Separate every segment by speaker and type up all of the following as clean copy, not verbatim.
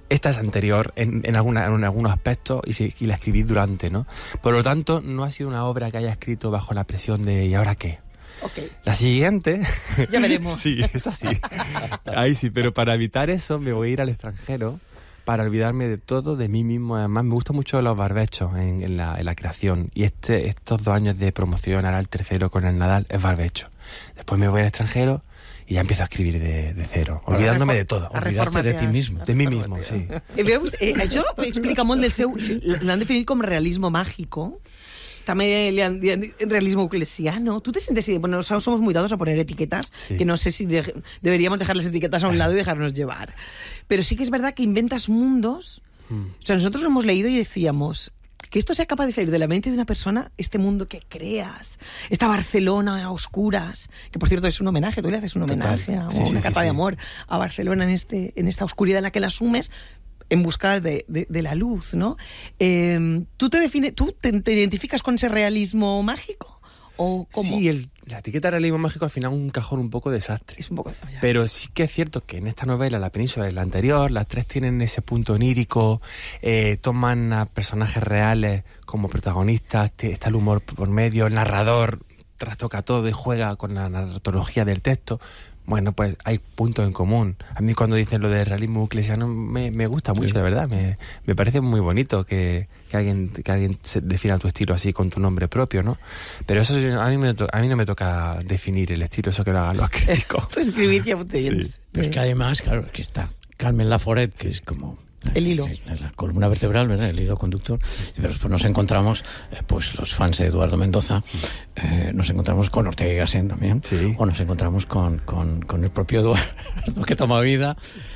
Speaker 1: esta es anterior en algunos aspectos y la escribí durante, ¿no? Por lo tanto, no ha sido una obra que haya escrito bajo la presión de ¿y ahora qué?
Speaker 2: Okay.
Speaker 1: La siguiente...
Speaker 2: Ya veremos.
Speaker 1: Sí, es así. Ahí sí, pero para evitar eso me voy a ir al extranjero para olvidarme de todo, de mí mismo. Además, me gustan mucho los barbechos en la creación. Y estos 2 años de promoción, ahora el tercero con el Nadal, es barbecho. Después me voy al extranjero y ya empiezo a escribir de cero, olvidándome de todo.
Speaker 3: Olvidarte de ti mismo.
Speaker 1: De mí mismo, sí.
Speaker 2: Veus, això explica molt del seu... L'han definit com realismo mágico. También le han realismo eclesiano. ¿Tú te sientes así? Bueno, somos muy dados a poner etiquetas, sí, que no sé si deberíamos dejar las etiquetas a un lado y dejarnos llevar. Pero sí que es verdad que inventas mundos. O sea, nosotros lo hemos leído y decíamos que esto sea capaz de salir de la mente de una persona, este mundo que creas, esta Barcelona a oscuras, que por cierto es un homenaje, tú le haces un homenaje a una carta de amor a Barcelona en esta oscuridad en la que la asumes, en busca de la luz, ¿no? ¿Tú te identificas con ese realismo mágico? ¿O cómo?
Speaker 1: Sí, la etiqueta de realismo mágico al final es un cajón un poco desastre.
Speaker 2: Es un poco...
Speaker 1: Pero sí que es cierto que en esta novela, La Península y la anterior, las tres tienen ese punto onírico, toman a personajes reales como protagonistas, está el humor por medio, el narrador trastoca todo y juega con la narratología del texto. Bueno, pues hay puntos en común. A mí cuando dicen lo de realismo eclesiano me gusta mucho, de verdad. Me parece muy bonito que alguien se defina tu estilo así con tu nombre propio, ¿no? Pero eso a mí no me toca definir el estilo, eso que lo hagan los críticos.
Speaker 2: Pues escribir ya te
Speaker 3: sí. Pero es que además, claro, que está Carmen Laforet, que es como...
Speaker 2: el hilo.
Speaker 3: La columna vertebral, ¿verdad? El hilo conductor. Pero después nos encontramos, pues los fans de Eduardo Mendoza, nos encontramos con Ortega y Gasset también,
Speaker 1: sí,
Speaker 3: o nos encontramos con el propio Eduardo que toma vida,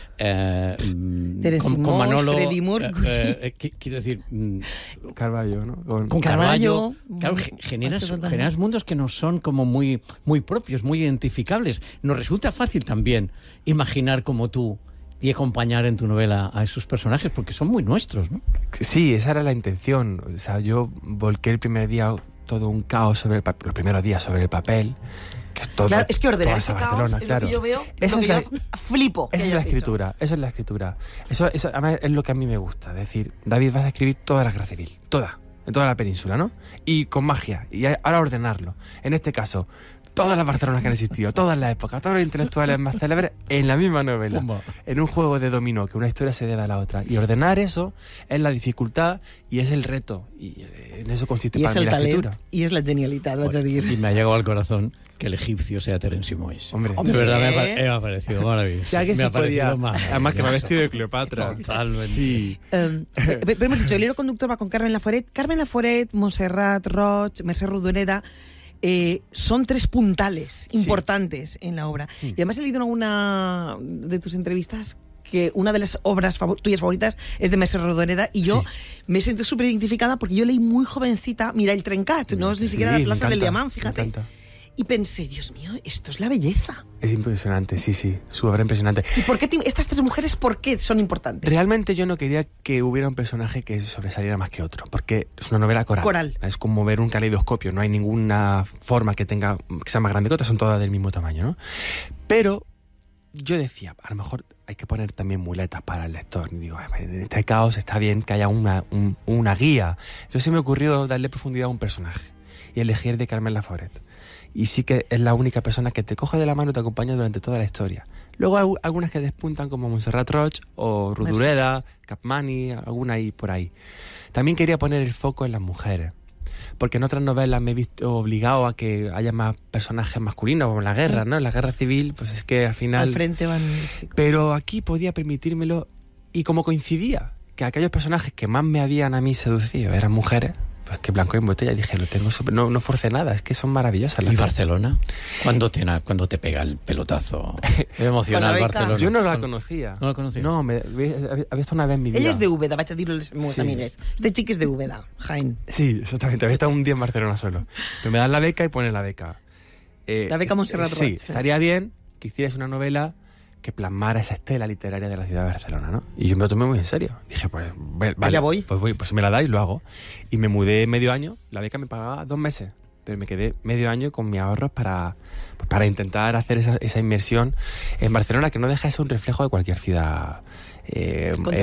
Speaker 3: con Manolo,
Speaker 2: Freddie Moore.
Speaker 3: quiero decir,
Speaker 1: Carballo, ¿no?
Speaker 3: Con Carballo. Claro, generas mundos que nos son como muy, muy propios, muy identificables. Nos resulta fácil también imaginar como tú y acompañar en tu novela a esos personajes, porque son muy nuestros, ¿no?
Speaker 1: Sí, esa era la intención. O sea, yo volqué el primer día todo un caos sobre los primeros días sobre el papel, que es todo,
Speaker 2: claro, es que ordenar
Speaker 1: ese
Speaker 2: Barcelona,
Speaker 1: caos, claro.
Speaker 2: Es lo que yo veo,
Speaker 1: eso es
Speaker 2: yo flipo.
Speaker 1: Esa es la escritura, eso es la escritura. Eso además es lo que a mí me gusta, es decir, David, vas a escribir toda la Guerra Civil, en toda la península, ¿no? Y con magia, y ahora ordenarlo. En este caso, todas las Barcelonas que han existido, todas las épocas, todos los intelectuales más célebres en la misma novela, en un juego de dominó, que una historia se debe a la otra. Y ordenar eso es la dificultad y es el reto. Y en eso consiste para mí la escritura.
Speaker 2: Y es la genialidad, vas a decir.
Speaker 3: Y me ha llegado al corazón que el egipcio sea Terence Moix.
Speaker 1: Hombre,
Speaker 3: de verdad me ha parecido maravilloso.
Speaker 1: Ya que
Speaker 3: me
Speaker 1: sí podía. Además que me ha vestido de Cleopatra.
Speaker 3: Totalmente.
Speaker 1: Sí.
Speaker 2: Pero hemos dicho, el hilo conductor va con Carmen Laforet. Carmen Laforet, Montserrat Roig, Mercè Rodoreda... son tres puntales importantes en la obra. Y además he leído en alguna de tus entrevistas que una de las obras tuyas favoritas es de Mercè Rodoreda, y yo me siento súper identificada porque yo leí muy jovencita Mira el Trencat, no es ni siquiera La Plaza del Diamant, fíjate. Y pensé, Dios mío, esto es la belleza.
Speaker 1: Es impresionante, sí, su obra impresionante.
Speaker 2: ¿Y por qué estas tres mujeres, por qué son importantes?
Speaker 1: Realmente yo no quería que hubiera un personaje que sobresaliera más que otro, porque es una novela coral. Es como ver un caleidoscopio, no hay ninguna forma que sea más grande que otra, son todas del mismo tamaño, ¿no? Pero yo decía, a lo mejor hay que poner también muletas para el lector. Y digo, en este caos está bien que haya una guía. Entonces se me ocurrió darle profundidad a un personaje y elegir de Carmen Laforet. Y sí que es la única persona que te coge de la mano y te acompaña durante toda la historia. Luego hay algunas que despuntan como Montserrat Roig o Rodoreda, Capmany, alguna ahí por ahí. También quería poner el foco en las mujeres, porque en otras novelas me he visto obligado a que haya más personajes masculinos, como en la guerra, ¿no? En la guerra civil, pues es que al final...
Speaker 2: Al frente van...
Speaker 1: Pero aquí podía permitírmelo, y como coincidía que aquellos personajes que más me habían a mí seducido eran mujeres, pues que blanco en botella, dije, lo tengo no forcé nada, es que son maravillosas.
Speaker 3: ¿Y Barcelona? ¿Cuándo te pega el pelotazo emocional Barcelona?
Speaker 1: Yo no la conocía.
Speaker 3: ¿No la conocía?
Speaker 1: No, había visto una vez en mi vida.
Speaker 2: Ell és de Úbeda, vaig a dir-ho a les meves amigues. Este xic és de Úbeda, Jaén.
Speaker 1: Sí, exactamente, había estado un día en Barcelona solo. Pero me dan la beca y ponen la beca.
Speaker 2: La beca Montserrat Roig.
Speaker 1: Sí, estaría bien que hicieras una novela que plasmara esa estela literaria de la ciudad de Barcelona, ¿no? Y yo me lo tomé muy en serio. Dije, pues, vale,
Speaker 2: ya voy.
Speaker 1: Pues me la dais y lo hago. Y me mudé medio año, la beca me pagaba 2 meses, pero me quedé medio año con mis ahorros para intentar hacer esa inmersión en Barcelona, que no deja de ser un reflejo de cualquier ciudad